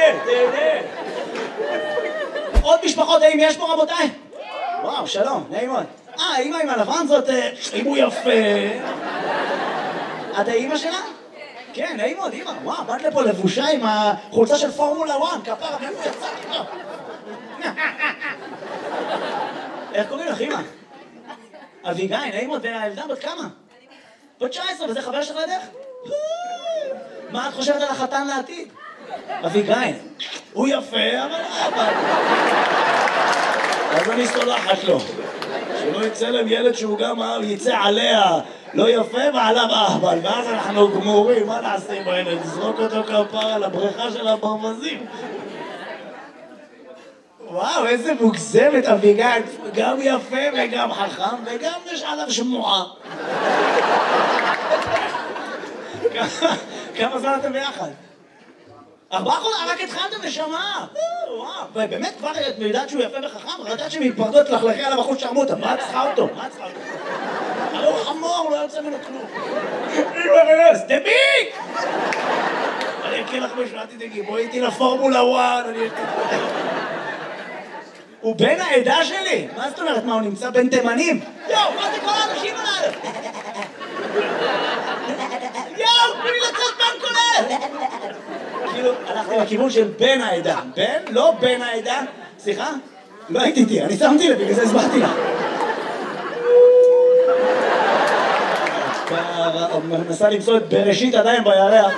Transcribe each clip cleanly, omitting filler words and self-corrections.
תהנה. עוד משפחות, האם יש פה רבותיי? וואו, שלום, נעים מאוד. האמא עם הלבן זאת, אם הוא יפה. את האמא שלה? כן, נעים מאוד, אמא. וואו, באת לפה לבושה עם החולצה של פורמולה 1, כפרה, ואיפה יצא איתו. איך קוראים לך, אמא? אביגיל, נעים מאוד, והילדה בת כמה? בת 19, וזה חבר שלך לידך? מה את חושבת על החתן לעתיד? אביגיל, הוא יפה, אבל... אז אני סולחת לו. שלא יצא להם ילד שהוא גם יצא עליה לא יפה ועליו אהבל, ואז אנחנו גמורים, מה נעשה עם הילד? נזרוק אותו כפרה לבריכה של הברווזים. וואו, איזה מוגזמת אביגיל, גם יפה וגם חכם וגם יש עליו שמועה. כמה זמן אתם ביחד? 4 חודשים, רק התחלתם נשמה. וואו, באמת כבר את יודעת שהוא יפה וחכם? רדעת שהם יפרדו את לחלכי עליו אחוז שרמוטה, מה צריכה אותו? מה צריכה אותו? הרי הוא חמור, לא יוצא ממנו כלום. דביק! אני אקריא לך משהו, אל תדאגי, בואי איתי לפורמולה 1, הוא בן העדה שלי? מה זאת אומרת? מה, הוא נמצא בין תימנים? יואו, מה זה כל האנשים עליו? יואו, תנו לי לצאת בן כולל! כאילו, הלכתי לכיוון של בן העדה. בן? לא בן העדה. סליחה? לא הייתי איתי, אני שמתי לב, בגלל זה הסברתי לך. מנסה למצוא את בראשית עדיין בירח.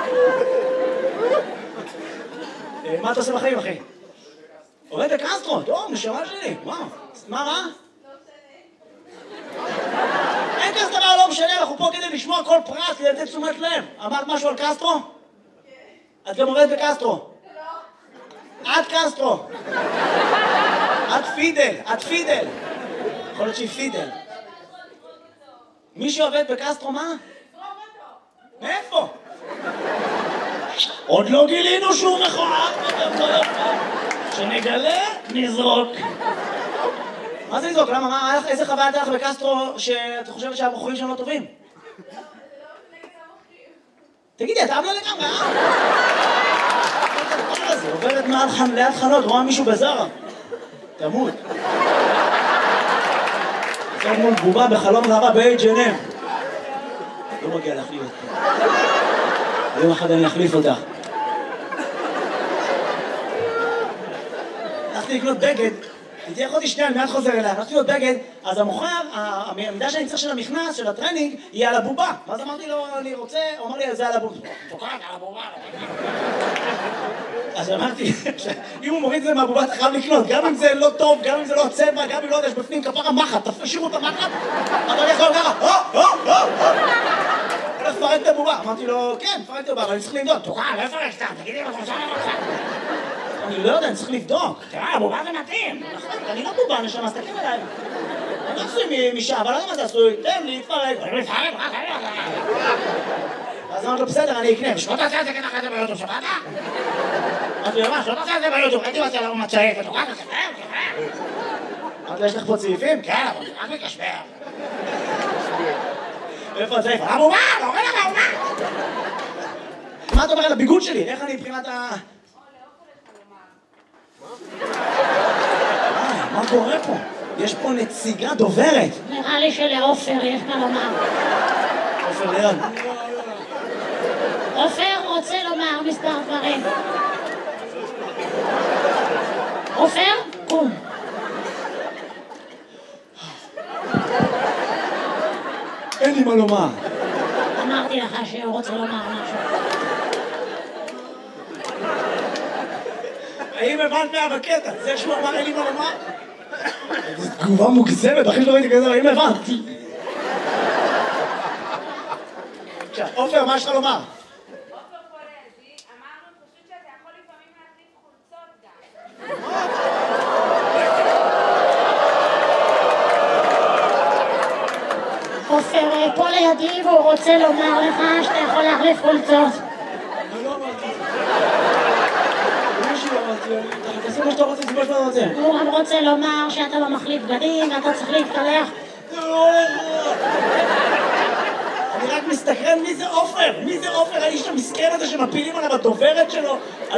מה אתה עושה בחיים, אחי? עובד בקסטרו, טוב, נשמה שלי, וואו. מה רע? אין כזה דבר לא משנה, אנחנו פה כדי לשמוע כל פרט, כדי לתת תשומת לב. אמרת משהו על קסטרו? את גם עובדת בקסטרו. את קסטרו. את פידל, את פידל. יכול להיות שהיא פידל. מי שעובד בקסטרו, מה? מאיפה? עוד לא גילינו שהוא מכוער. שנגלה, נזרוק. מה זה נזרוק? למה? איזה חוויה הייתה לך בקסטרו שאת חושבת שהבחורים שם לא טובים? תגידי, אתה אבלה לגמרי, זה עוברת ליד חנות, רואה מישהו בזרה. תמות. זה מול בובה בחלום ראווה ב-H&M. לא מגיע להחליף אותך. יום אחד אני אחליף אותך. הלכתי לקנות בגד, הייתי יכולתי שנייה, אני מיד חוזר אליה, הלכתי לקנות בגד, אז המוכר, המידה שאני צריך של המכנס, של הטרנינג, היא על הבובה. ואז אמרתי לו, אני רוצה, הוא אמר לי, זה על הבובה. תוקעת על הבובה. אז אמרתי, אם הוא מוריד את זה מהבובה, אתה חייב לקנות, גם אם זה לא טוב, גם אם זה לא הצבע, גם אם לא יודע, יש בפנים כפרה מחט, תשאירו את המחט, אתה לא יכול ככה, הולך לפרק את הבובה. אמרתי לו, כן, פרק את הבובה, אבל אני צריך לבדוק. תוקעת, לא יפרק סתם, תגידי לו, אני לא יודע, אני צריך לבדוק. תראה, הבובה זה מתאים. אני לא בובה, נשמה, סתכל עליי. אני עשוי משעה, אבל לא יודע מה זה עשוי. תן לי, תפרק. אז אמרתי לו, בסדר, אני אקנה. שלא תעשה את זה ככה את זה ביוטיוב, שבאת? אמרתי לו, מה, שלא תעשה את זה ביוטיוב. הייתי רוצה למה מצ'אית, ותוקעת, תספר. אמרתי לו, יש לך פה צעיפים? כן, אבל רק מקשבר. איפה הצעיף? הבובה, לא רואה לך הבובה. מה אתה אומר על הביגוד שלי? איך אני מבחינת ה... מה קורה פה? יש פה נציגה דוברת. נראה לי שלעופר יש מה לומר. עופר ליד. עופר רוצה לומר מספר דברים. עופר, קום. אין לי מה לומר. אמרתי לך שהוא רוצה לומר משהו. האם הבנת מה בקטע? זה שהוא אמר אין לי מה לומר? זו תגובה מוגזמת, הכי שלא ראיתי כזה, האם הבנת? עופר, מה יש לך לומר? עופר פולזי, אמרנו פשוט שאתה יכול לפעמים להחליף חולצות גם. עופר פה לידי והוא רוצה לומר לך שאתה יכול להחליף חולצות. אני לא אמרתי את זה. מישהו אמרתי, תעשי מה שאתה רוצה, זה מה שאתה רוצה. הוא גם רוצה לומר שאתה לא מחליף בגדים ואתה צריך להתקלח. אני רק מסתכרן מי זה עופר? מי זה עופר? האיש המסכן הזה שמפילים עליו הדוברת שלו?